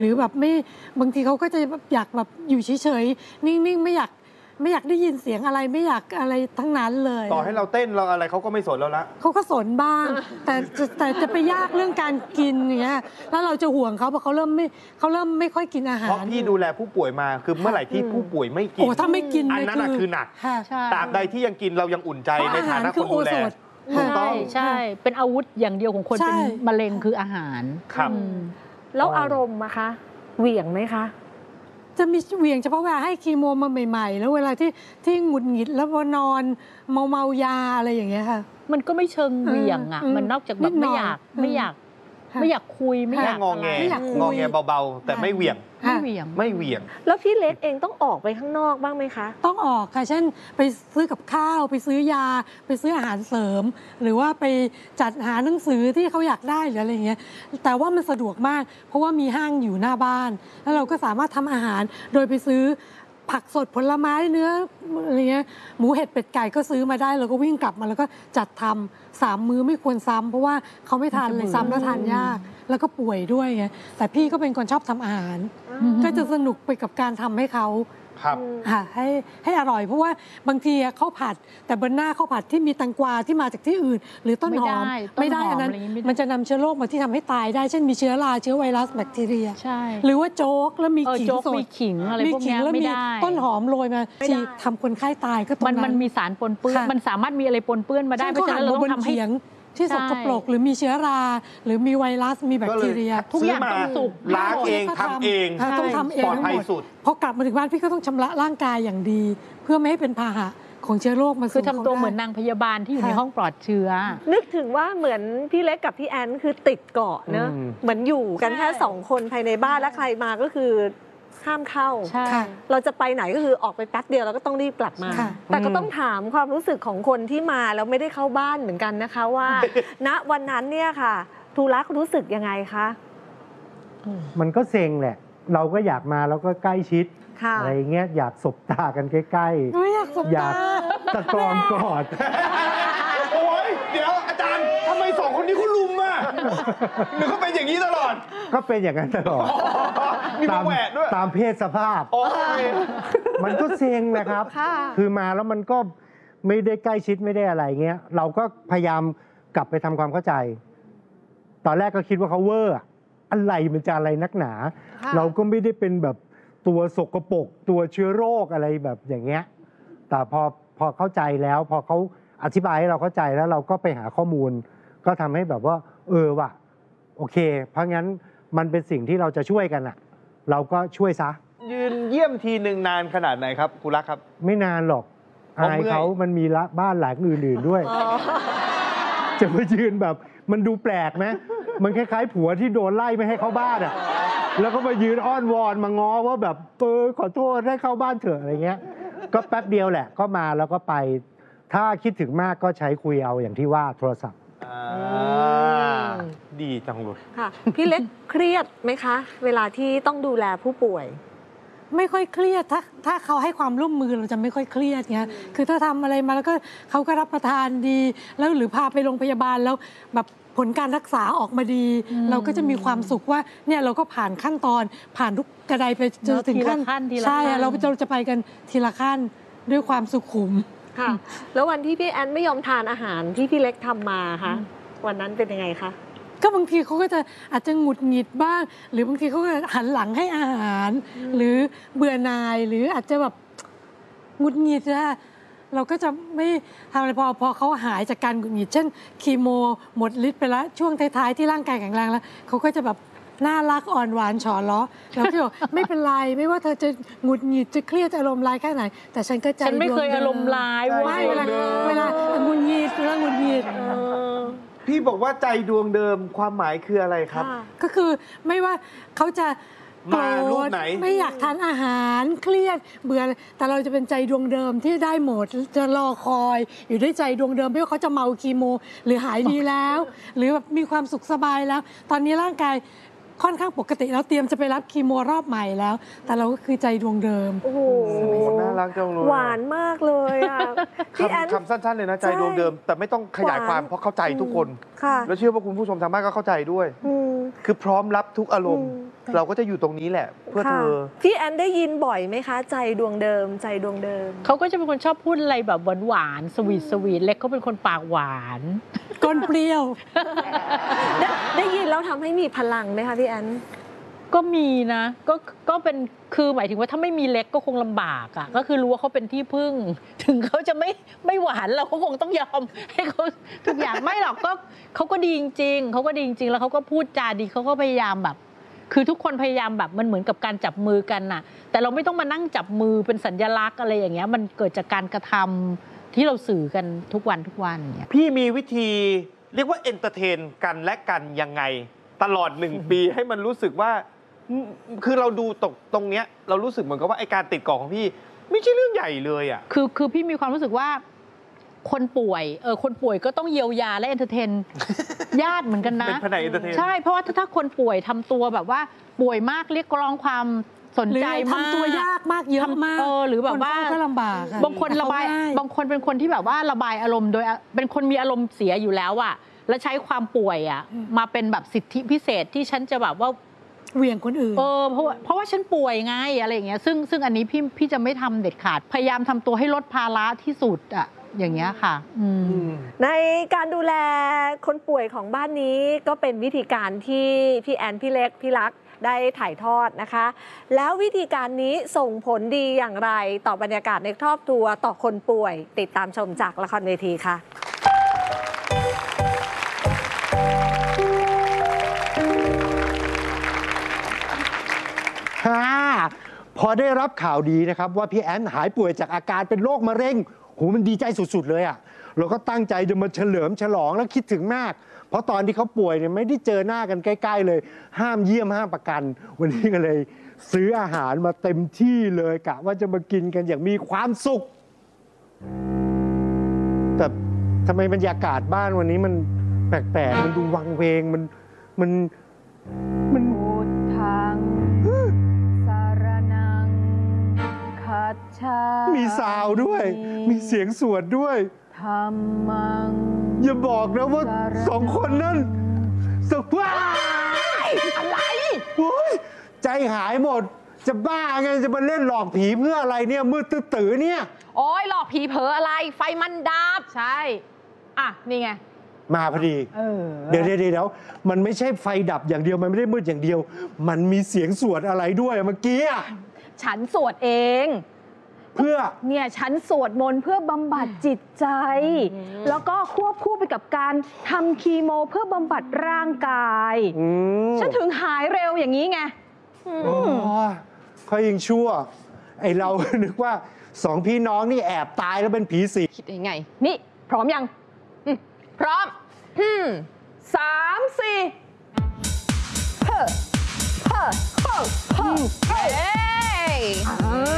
หรือแบบไม่บางทีเขาก็จะอยากแบบอยู่เฉยๆนิ่งๆไม่อยากได้ยินเสียงอะไรไม่อยากอะไรทั้งนั้นเลยต่อให้เราเต้นเราอะไรเขาก็ไม่สนแล้วละเขาก็สนบ้างแต่จะไปยากเรื่องการกินอย่างเงี้ยแล้วเราจะห่วงเขาเพราะเขาเริ่มไม่ค่อยกินอาหารเพราะพี่ดูแลผู้ป่วยมาคือเมื่อไหร่ที่ผู้ป่วยไม่กินถ้าไม่กินอันนั้นคือหนักตราบใดที่ยังกินเรายังอุ่นใจในฐานะคนดูแลใช่เป็นอาวุธอย่างเดียวของคนเป็นมะเร็งคืออาหารครับแล้วอารมณ์อะคะเหวี่ยงไหมคะจะมีเหวี่ยงเฉพาะเวลาให้คีโมมาใหม่ๆแล้วเวลาที่หงุดหงิดแล้วพอนอนเมายาอะไรอย่างเงี้ยค่ะมันก็ไม่เชิงเหวี่ยงอ่ะมันนอกจากแบบไม่อยากคุยไม่อยากงอแงเบาๆแต่ไม่เหวี่ยงแล้วพี่เล็กเองต้องออกไปข้างนอกบ้างไหมคะต้องออกค่ะเช่นไปซื้อกับข้าวไปซื้อยาไปซื้ออาหารเสริมหรือว่าไปจัดหาหนังสือที่เขาอยากได้หรืออะไรเงี้ยแต่ว่ามันสะดวกมากเพราะว่ามีห้างอยู่หน้าบ้านแล้วเราก็สามารถทำอาหารโดยไปซื้อผักสดผลไม้เนื้ออะไรเงี้ยหมูเห็ดเป็ดไก่ก็ซื้อมาได้แล้วก็วิ่งกลับมาแล้วก็จัดทำ3 มื้อไม่ควรซ้ำเพราะว่าเขาไม่ทานเลยซ้ำแล้วทานยากแล้วก็ป่วยด้วยไงแต่พี่ก็เป็นคนชอบทำอาหารก็จะสนุกไปกับการทำให้เขาให้อร่อยเพราะว่าบางทีข้าวผัดแต่บนหน้าข้าวผัดที่มีแตงกวาที่มาจากที่อื่นหรือต้นหอมไม่ได้อันนั้นมันจะนำเชื้อโรคมาที่ทำให้ตายได้เช่นมีเชื้อราเชื้อไวรัสแบคทีเรียหรือว่าโจ๊กแล้วมีขิงสดมีขิงอะไรพวกนี้ไม่ได้ต้นหอมโรยมาที่ทำคนไข้ตายก็ตรงนั้นมันมีสารปนเปื้อนมันสามารถมีอะไรปนเปื้อนมาได้เพราะฉะนั้นเราต้องทำให้ที่สกปรกหรือมีเชื้อราหรือมีไวรัสมีแบคทีเรียทุกอย่างต้องสุกล้างเองทำเองต้องทำเองปลอดภัยสุดพอกลับมาถึงบ้านพี่ก็ต้องชำระร่างกายอย่างดีเพื่อไม่ให้เป็นพาหะของเชื้อโรคมาสู่คือทำตัวเหมือนนางพยาบาลที่อยู่ในห้องปลอดเชื้อนึกถึงว่าเหมือนพี่เล็กกับพี่แอนคือติดเกาะเนอะเหมือนอยู่กันแค่2 คนภายในบ้านและใครมาก็คือห้ามเข้าเราจะไปไหนก็คือออกไปแป๊บเดียวแล้วก็ต้องรีบกลับมาแต่ก็ต้องถามความรู้สึกของคนที่มาแล้วไม่ได้เข้าบ้านเหมือนกันนะคะว่าณวันนั้นเนี่ยค่ะทูรักรู้สึกยังไงคะมันก็เซ็งแหละเราก็อยากมาแล้วก็ใกล้ชิดอะไรเงี้ยอยากสบตากันใกล้ๆอยากตะกอมกอดโอ้ยเดี๋ยวอาจารย์ทำไม2 คนนี้เขาลุมอ่ะหรือเขาเป็นอย่างนี้ตลอดก็เป็นอย่างนั้นตลอดมีแหวกด้วยตามเพศสภาพมันก็เซ็งแหละครับคือมาแล้วมันก็ไม่ได้ใกล้ชิดไม่ได้อะไรเงี้ยเราก็พยายามกลับไปทำความเข้าใจตอนแรกก็คิดว่าเขาเวอร์อะไรมันจะอะไรนักหนาเราก็ไม่ได้เป็นแบบตัวสกปรกตัวเชื้อโรคอะไรแบบอย่างเงี้ยแต่พอเข้าใจแล้วพอเขาอธิบายให้เราเข้าใจแล้วเราก็ไปหาข้อมูลก็ทำให้แบบว่าว่ะโอเคเพราะงั้นมันเป็นสิ่งที่เราจะช่วยกันอ่ะเราก็ช่วยซะยืนเยี่ยมทีหนึ่งนานขนาดไหนครับครูรักครับไม่นานหรอกอายเขามันมีบ้านหลังอื่นๆด้วยจะมายืนแบบมันดูแปลกไหมมันคล้ายๆผัวที่โดนไล่ไม่ให้เข้าบ้านอ่ะแล้วก็มายืนอ้อนวอนมาง้อว่าแบบขอโทษให้เข้าบ้านเถอะอะไรเงี้ยก็แป๊บเดียวแหละก็มาแล้วก็ไปถ้าคิดถึงมากก็ใช้คุยเอาอย่างที่ว่าโทรศัพท์ดีจังเลยค่ะพี่เล็กเครียดไหมคะเวลาที่ต้องดูแลผู้ป่วยไม่ค่อยเครียดถ้าเขาให้ความร่วมมือเราจะไม่ค่อยเครียดเงี้ยคือถ้าทำอะไรมาแล้วก็เขาก็รับประทานดีแล้วหรือพาไปโรงพยาบาลแล้วแบบผลการรักษาออกมาดีเราก็จะมีความสุขว่าเนี่ยเราก็ผ่านขั้นตอนผ่านทุกกระไดไปจนถึงขั้นใช่เราจะไปกันทีละขั้นด้วยความสุขุมค่ะแล้ววันที่พี่แอนไม่ยอมทานอาหารที่พี่เล็กทำมาคะวันนั้นเป็นยังไงคะก็บางทีเขาก็จะอาจจะหงุดหงิดบ้างหรือบางทีเขาก็หันหลังให้อาหารหรือเบื่อหน่ายหรืออาจจะแบบหงุดหงิดนะเราก็จะไม่ทำอะไรพอเขาหายจากการหงุดหงิดเช่นคีโมหมดฤทธิ์ไปแล้วช่วงท้ายๆที่ร่างกายแข็งแรงแล้วเขาก็จะแบบน่ารักอ่อนหวานฉอล้อเราก็บอกไม่เป็นไรไม่ว่าเธอจะหงุดหงิดจะเครียดอารมณ์ร้ายแค่ไหนแต่ฉันก็ใจฉันไม่เคยอารมณ์ร้ายเวลาหงุดหงิดหงุดหงิดพี่บอกว่าใจดวงเดิมความหมายคืออะไรครับก็คือไม่ว่าเขาจะโกรธไม่อยากทานอาหารเครียดเบื่อแต่เราจะเป็นใจดวงเดิมที่ได้หมดจะรอคอยอยู่ด้วยใจดวงเดิมไม่ว่าเขาจะเมาคีโมหรือหายดีแล้วหรือแบบมีความสุขสบายแล้วตอนนี้ร่างกายค่อนข้างปกติแล้วเตรียมจะไปรับคีโมรอบใหม่แล้วแต่เราก็คือใจดวงเดิมโอ้โหน่ารักจังเลยหวานมากเลยอ่ะคำสั้นๆเลยนะใจดวงเดิมแต่ไม่ต้องขยายความเพราะเข้าใจทุกคนแล้วเชื่อว่าคุณผู้ชมทางบ้านก็เข้าใจด้วยคือพร้อมรับทุกอารมณ์เราก็จะอยู่ตรงนี้แหละ เพื่อเธอพี่แอนได้ยินบ่อยไหมคะ ใจดวงเดิม ใจดวงเดิมเขาก็จะเป็นคนชอบพูดอะไรแบบหวานๆสวีทเล็กเขาเป็นคนปากหวานก้นเปรี้ยวได้ยินแล้วทำให้มีพลังไหมคะพี่แอนก็มีนะก็เป็นคือหมายถึงว่าถ้าไม่มีเล็กก็คงลำบากอ่ะก็คือรู้ว่าเขาเป็นที่พึ่ง ถึงเขาจะไม่หวานเราก็คงต้องยอมให้เขาทุกอย่างไม่หรอกก็เขาก็ดีจริงๆเขาก็ดีจริงๆแล้วเขาก็พูดจาดีเขาก็พยายามแบบ คือทุกคนพยายามแบบมันเหมือนกับการจับมือกันน่ะแต่เราไม่ต้องมานั่งจับมือเป็นสัญลักษณ์อะไรอย่างเงี้ยมันเกิดจากการกระทำที่เราสื่อกันทุกวันเนี่ยพี่มีวิธีเรียกว่าเอนเตอร์เทนกันและกันยังไง ตลอด 1 ปีให้มันรู้สึกว่าคือเราดูตรงเนี้ยเรารู้สึกเหมือนกับว่าไอการติดเกาะของพี่ไม่ใช่เรื่องใหญ่เลยอ่ะคือพี่มีความรู้สึกว่าคนป่วยคนป่วยก็ต้องเยียวยาและเอนเตอร์เทน ญาติเหมือนกันนะเป็นแผนกเอนเตอร์เทนใช่เพราะว่าถ้าคนป่วยทำตัวแบบว่าป่วยมากเรียกร้องความสนหรือใจมากทำตัวยากมากเยอะมากหรือแบบว่าคนเฝ้ก็ลำบากอะบางคนระบายเขง่บางคนเป็นคนที่แบบว่าระบายอารมณ์โดยเป็นคนมีอารมณ์เสียอยู่แล้วอะแล้วใช้ความป่วยอะมาเป็นแบบสิทธิพิเศษที่ฉันจะแบบว่าเหวี่ยงคนอื่นเพราะว่าฉันป่วยไงอะไรอย่างเงี้ยซึ่งอันนี้พี่จะไม่ทำเด็ดขาดพยายามทำตัวให้ลดภาระที่สุดอะอย่างเงี้ยค่ะในการดูแลคนป่วยของบ้านนี้ก็เป็นวิธีการที่พี่แอนพี่เล็กพี่รักได้ถ่ายทอดนะคะ แล้ววิธีการนี้ส่งผลดีอย่างไรต่อบรรยากาศในครอบครัวต่อคนป่วย ติดตามชมจากละครเวทีค่ะพอได้รับข่าวดีนะครับว่าพี่แอนหายป่วยจากอาการเป็นโรคมะเร็งโหมันดีใจสุดๆเลยอ่ะเราก็ตั้งใจจะมาเฉลิมฉลองแล้วคิดถึงมาก เพราะตอนที่เขาป่วยเนี่ยไม่ได้เจอหน้ากันใกล้ๆเลย ห้ามเยี่ยมห้ามประกัน วันนี้ก็เลยซื้ออาหารมาเต็มที่เลยกะว่าจะมากินกันอย่างมีความสุข แต่ทำไมบรรยากาศบ้านวันนี้มันแปลกๆมันดูวังเวงมันพุทธังสารนังคัจฉามิมีซาวด์ด้วย มีเสียงสวดด้วยธัมมังอย่าบอกนะว่า2 คนนั้นสว้ายอะไรโอ้ยใจหายหมด จะบ้าไงจะมาเล่นหลอกผีเพื่ออะไรเนี่ยมืดตื้อๆเนี่ยโอ้ยหลอกผีเผลออะไร ไฟมันดับ ใช่ อ่ะ นี่ไงมาพอดีเดี๋ยวมันไม่ใช่ไฟดับอย่างเดียวมันไม่ได้มืดอย่างเดียว มันมีเสียงสวดอะไรด้วยเมื่อกี้อะฉันสวดเองเพื่อเนี่ยฉันสวดมนต์เพื่อบำบัดจิตใจ แล้วก็ควบคู่ไปกับการทำคีโมเพื่อบำบัดร่างกาย ฉันถึงหายเร็วอย่างนี้ไงอ๋อเขายังชั่ว ไอเรา นึกว่า2 พี่น้องนี่แอบตายแล้วเป็นผีสิงคิดยังไง นี่ พร้อมยังพร้อม3 4เฮ้อเฮ้อเฮ้อเฮ้ย